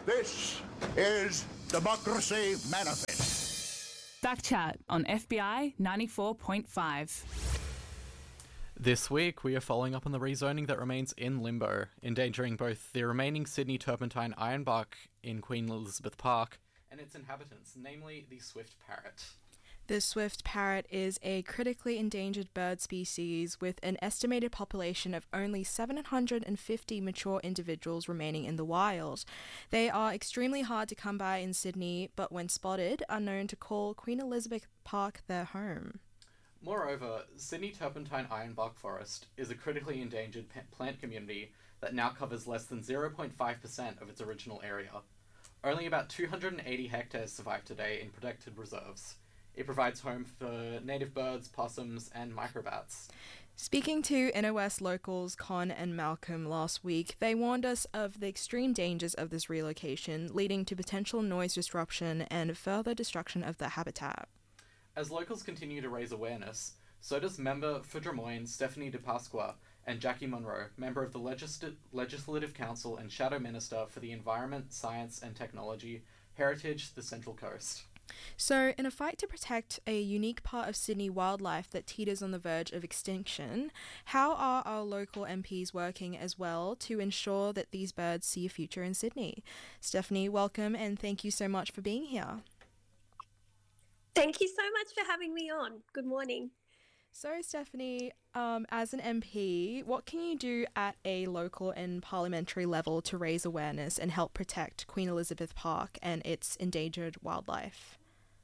This is Democracy Manifest. Backchat on FBI 94.5. This week, we are following up on the rezoning that remains in limbo, endangering both the remaining Sydney turpentine ironbark in Queen Elizabeth Park and its inhabitants, namely the swift parrot. The swift parrot is a critically endangered bird species with an estimated population of only 750 mature individuals remaining in the wild. They are extremely hard to come by in Sydney, but when spotted, are known to call Queen Elizabeth Park their home. Moreover, Sydney Turpentine Ironbark Forest is a critically endangered plant community that now covers less than 0.5% of its original area. Only about 280 hectares survive today in protected reserves. It provides home for native birds, possums, and microbats. Speaking to Inner West locals Con and Malcolm last week, they warned us of the extreme dangers of this relocation, leading to potential noise disruption and further destruction of the habitat. As locals continue to raise awareness, so does member for Drummoyne Stephanie De Pasqua and Jackie Munro, member of the Legislative Council and Shadow Minister for the Environment, Science and Technology, Heritage, the Central Coast. So, in a fight to protect a unique part of Sydney wildlife that teeters on the verge of extinction, how are our local MPs working as well to ensure that these birds see a future in Sydney? Stephanie, welcome and thank you so much for being here. Thank you so much for having me on. Good morning. So, Stephanie, as an MP, what can you do at a local and parliamentary level to raise awareness and help protect Queen Elizabeth Park and its endangered wildlife?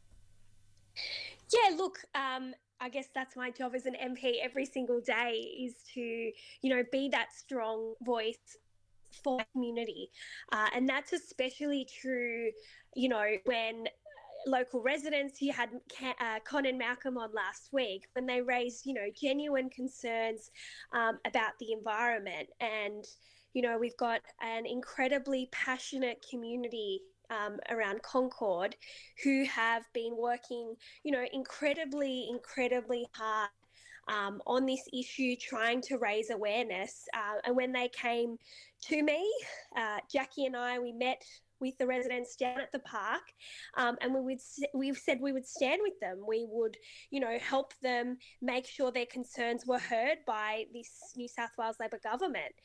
Yeah, look, I guess that's my job as an MP every single day is to, be that strong voice for the community. And that's especially true, when local residents, you had Con and Malcolm on last week, when they raised, genuine concerns about the environment. And, we've got an incredibly passionate community around Concord who have been working, incredibly hard on this issue, trying to raise awareness. And when they came to me, Jackie and I, we met with the residents down at the park, and we said we would stand with them. We would, help them make sure their concerns were heard by this New South Wales Labor government.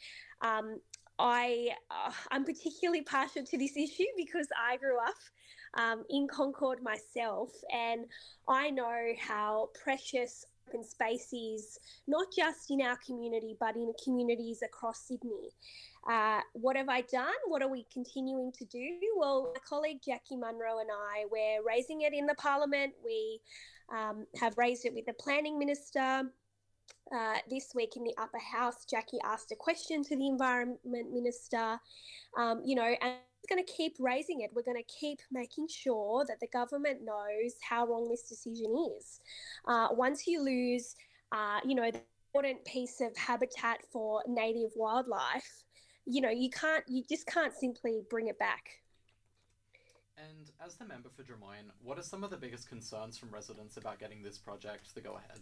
I'm particularly partial to this issue because I grew up in Concord myself, and I know how precious open space is, not just in our community, but in communities across Sydney. What have I done? What are we continuing to do? Well, my colleague Jackie Munro and I, we're raising it in the Parliament. We have raised it with the Planning Minister. This week in the Upper House, Jackie asked a question to the Environment Minister, and we're going to keep raising it. We're going to keep making sure that the government knows how wrong this decision is. Once you lose, the important piece of habitat for native wildlife, you just can't simply bring it back. And as the member for Drummoyne, what are some of the biggest concerns from residents about getting this project the go-ahead?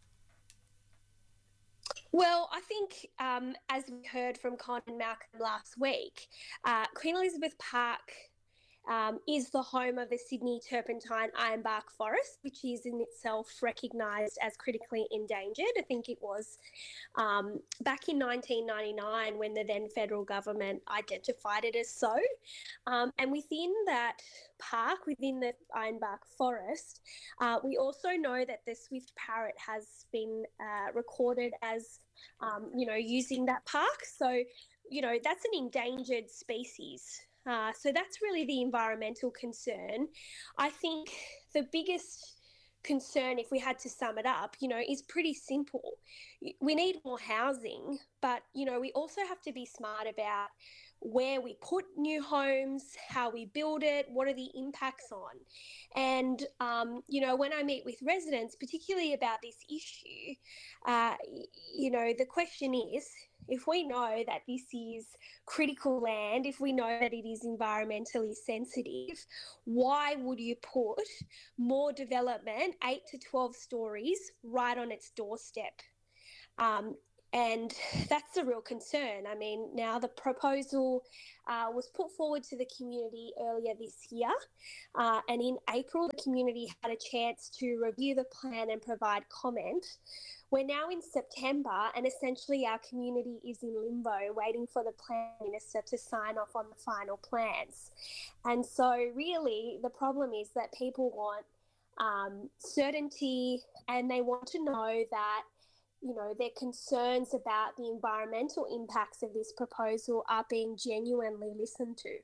Well, I think, as we heard from Con and Malcolm last week, Queen Elizabeth Park is the home of the Sydney Turpentine Ironbark Forest, which is in itself recognised as critically endangered. I think it was back in 1999 when the then federal government identified it as so. And within that park, within the Ironbark Forest, we also know that the swift parrot has been recorded as, using that park. So, that's an endangered species. So that's really the environmental concern. I think the biggest concern, if we had to sum it up, is pretty simple. We need more housing, but, we also have to be smart about where we put new homes, how we build it, what are the impacts on. And, when I meet with residents, particularly about this issue, the question is, if we know that this is critical land, if we know that it is environmentally sensitive, why would you put more development, 8 to 12 stories, right on its doorstep? And that's a real concern. I mean, now the proposal was put forward to the community earlier this year, and in April, the community had a chance to review the plan and provide comment. We're now in September, and essentially our community is in limbo, waiting for the plan minister to sign off on the final plans. And so really the problem is that people want certainty, and they want to know that, you know, their concerns about the environmental impacts of this proposal are being genuinely listened to.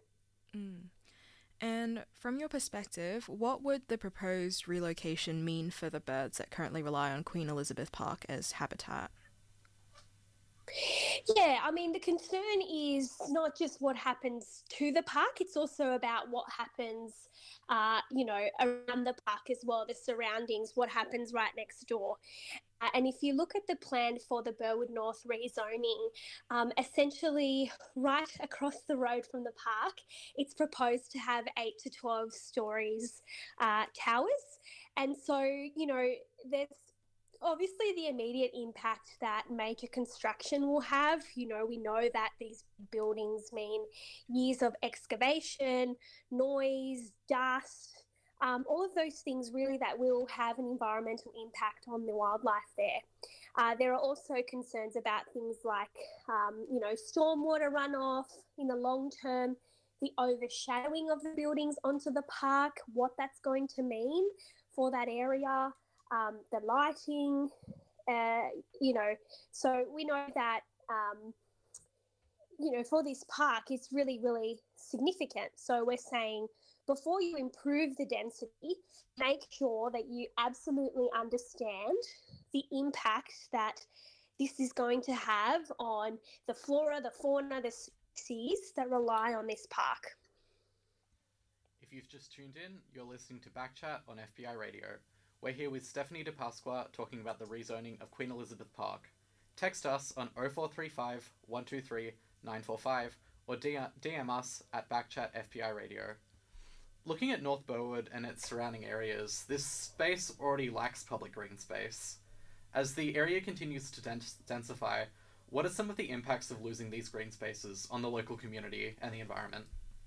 And from your perspective, what would the proposed relocation mean for the birds that currently rely on Queen Elizabeth Park as habitat? Yeah, I mean, the concern is not just what happens to the park, it's also about what happens, you know, around the park as well, the surroundings, what happens right next door. And if you look at the plan for the Burwood North rezoning, essentially right across the road from the park, it's proposed to have 8 to 12 stories towers. And so, you know, there's obviously the immediate impact that major construction will have. You know, we know that these buildings mean years of excavation, noise, dust, all of those things really that will have an environmental impact on the wildlife there. There are also concerns about things like, you know, stormwater runoff in the long term, the overshadowing of the buildings onto the park, what that's going to mean for that area, the lighting, you know. So we know that, you know, for this park, it's really, really significant. So we're saying, before you improve the density, make sure that you absolutely understand the impact that this is going to have on the flora, the fauna, the species that rely on this park. If you've just tuned in, you're listening to Backchat on FBI Radio. We're here with Stephanie De Pasqua talking about the rezoning of Queen Elizabeth Park. Text us on 0435 123 945 or DM us at Backchat FBI Radio. Looking at North Burwood and its surrounding areas, this space already lacks public green space. As the area continues to densify, what are some of the impacts of losing these green spaces on the local community and the environment?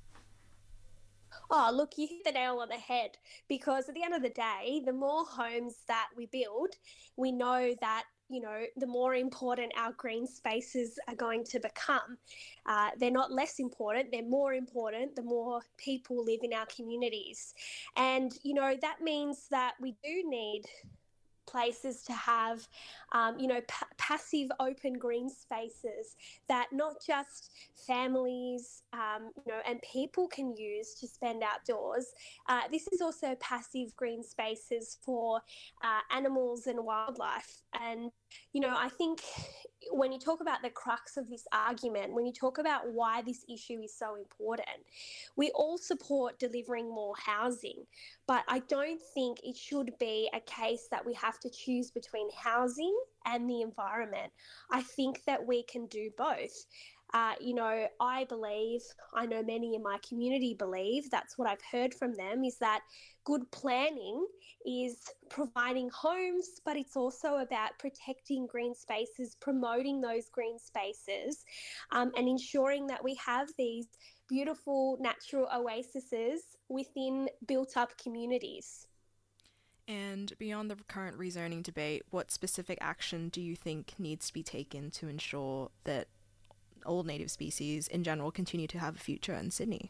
Oh, look, you hit the nail on the head, because at the end of the day, the more homes that we build, we know that, you know, the more important our green spaces are going to become. They're not less important, they're more important the more people live in our communities. And, you know, that means that we do need places to have, you know, passive open green spaces that not just families, you know, and people can use to spend outdoors. This is also passive green spaces for animals and wildlife. And, you know, I think when you talk about the crux of this argument, when you talk about why this issue is so important, we all support delivering more housing, but I don't think it should be a case that we have to choose between housing and the environment. I think that we can do both. You know, I believe, I know many in my community believe, that's what I've heard from them, is that good planning is providing homes, but it's also about protecting green spaces, promoting those green spaces, and ensuring that we have these beautiful natural oases within built-up communities. And beyond the current rezoning debate, what specific action do you think needs to be taken to ensure that all native species in general continue to have a future in Sydney?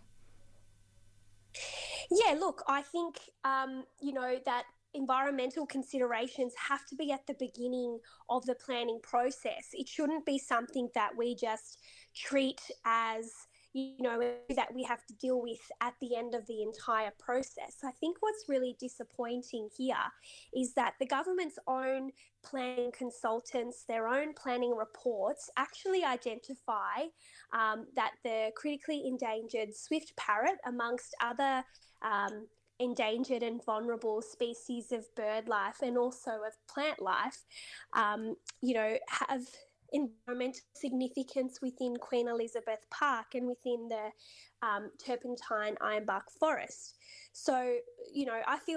Yeah, look, I think, you know, that environmental considerations have to be at the beginning of the planning process. It shouldn't be something that we just treat as, you know, that we have to deal with at the end of the entire process. I think what's really disappointing here is that the government's own planning consultants, their own planning reports actually identify that the critically endangered swift parrot, amongst other endangered and vulnerable species of bird life and also of plant life, you know, have environmental significance within Queen Elizabeth Park and within the Turpentine Ironbark Forest. So, you know, I feel like it's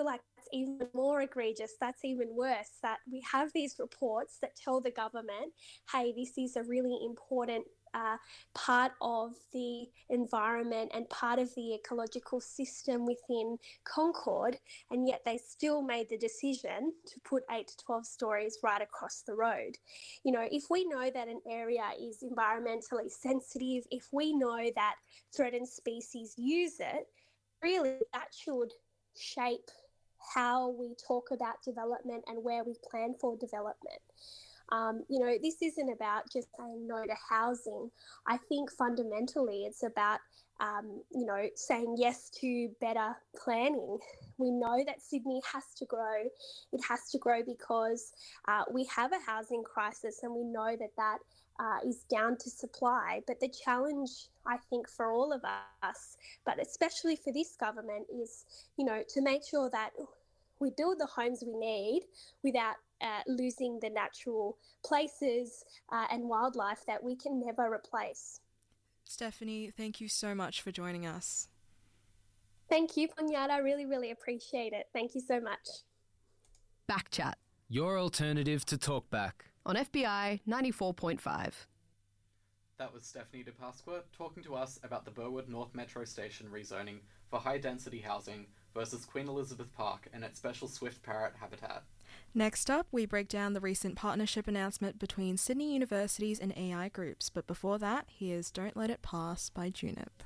that's even more egregious, that's even worse, that we have these reports that tell the government, hey, this is a really important part of the environment and part of the ecological system within Concord, and yet they still made the decision to put 8 to 12 stories right across the road. You know, if we know that an area is environmentally sensitive, if we know that threatened species use it, really that should shape how we talk about development and where we plan for development. You know, this isn't about just saying no to housing. I think fundamentally it's about, you know, saying yes to better planning. We know that Sydney has to grow. It has to grow because we have a housing crisis, and we know that that is down to supply. But the challenge, I think, for all of us, but especially for this government, is, you know, to make sure that we build the homes we need without losing the natural places and wildlife that we can never replace. Stephanie, thank you so much for joining us. Thank you, Ponyata. I really, really appreciate it. Thank you so much. Backchat Your alternative to Talkback on FBI 94.5. That was Stephanie De Pasqua talking to us about the Burwood North Metro Station rezoning for high-density housing versus Queen Elizabeth Park and its special swift parrot habitat. Next up, we break down the recent partnership announcement between Sydney universities and AI groups, but before that, here's Don't Let It Pass by Junip.